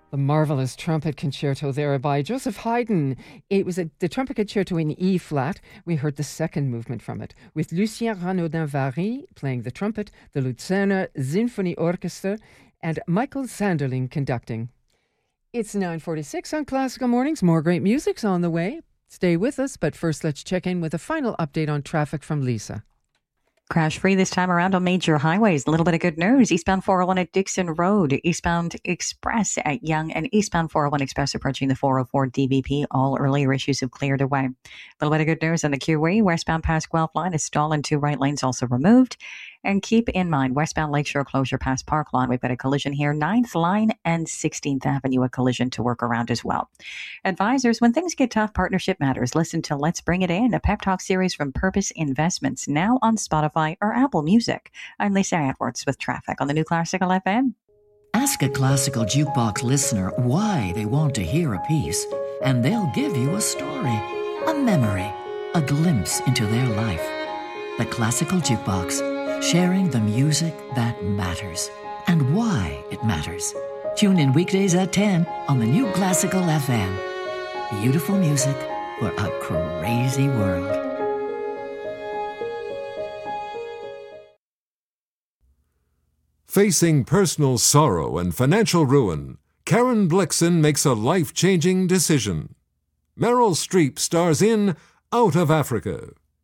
The marvelous trumpet concerto there by Joseph Haydn. It was the trumpet concerto in E flat. We heard the second movement from it, with Lucien Renaudin-Vary playing the trumpet, the Luzerner Symphony Orchestra, and Michael Sanderling conducting. It's 9:46 on Classical Mornings. More great music's on the way. Stay with us, but first let's check in with a final update on traffic from Lisa. Crash free this time around on major highways. A little bit of good news. Eastbound 401 at Dixon Road, eastbound Express at Yonge, and eastbound 401 Express approaching the 404 DVP. All earlier issues have cleared away. A little bit of good news on the QE. Westbound past Guelph line is stalled and 2 right lanes also removed. And keep in mind, westbound Lakeshore closure past Park Lawn. We've got a collision here, 9th line and 16th Avenue, a collision to work around as well. Advisors, when things get tough, partnership matters. Listen to Let's Bring It In, a pep talk series from Purpose Investments, now on Spotify or Apple Music. I'm Lisa Edwards with traffic on the new Classical FM. Ask a classical jukebox listener why they want to hear a piece, and they'll give you a story, a memory, a glimpse into their life. The Classical Jukebox, sharing the music that matters and why it matters. Tune in weekdays at 10 on the new Classical FM. Beautiful music for a crazy world. Facing personal sorrow and financial ruin, Karen Blixen makes a life-changing decision. Meryl Streep stars in Out of Africa.